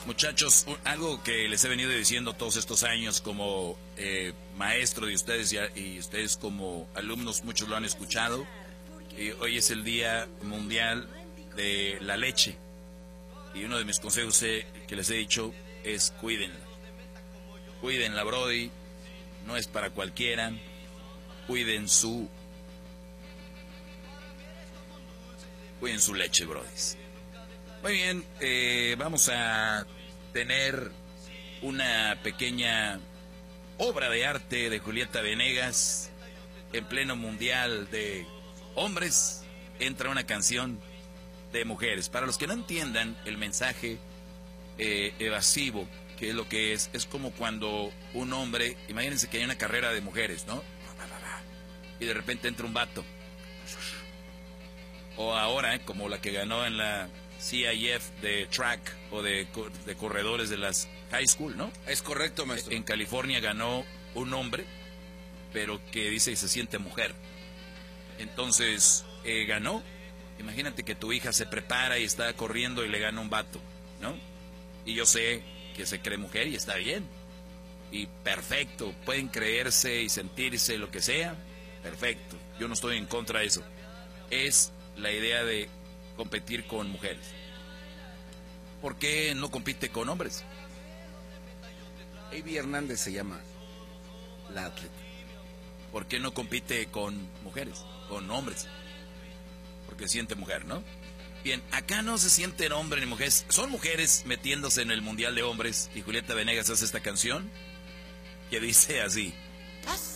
Muchachos, algo que les he venido diciendo todos estos años como maestro de ustedes y ustedes como alumnos, muchos lo han escuchado. Hoy es el Día Mundial de la Leche. Y uno de mis consejos que les he dicho es cuídenla. Cuídenla, brody. No es para cualquiera. Cuiden su leche, brody. Muy bien, vamos a tener una pequeña obra de arte de Julieta Venegas. En pleno mundial de hombres entra una canción de mujeres. Para los que no entiendan el mensaje evasivo, que es lo que es como cuando un hombre, imagínense que hay una carrera de mujeres, ¿no? Y de repente entra un vato. O ahora, como la que ganó en la CIF de track o de corredores de las high school, ¿no? Es correcto, maestro. En California ganó un hombre, pero que dice que se siente mujer. Entonces, ganó. Imagínate que tu hija se prepara y está corriendo y le gana un vato, ¿no? Y yo sé que se cree mujer y está bien. Y perfecto, pueden creerse y sentirse lo que sea, perfecto. Yo no estoy en contra de eso. Es la idea de competir con mujeres. ¿Por qué no compite con hombres? Avi Hernández se llama la atleta. ¿Por qué no compite con mujeres, con hombres? Porque siente mujer, ¿no? Bien, acá no se sienten hombre ni mujeres, son mujeres metiéndose en el mundial de hombres. Y Julieta Venegas hace esta canción que dice así: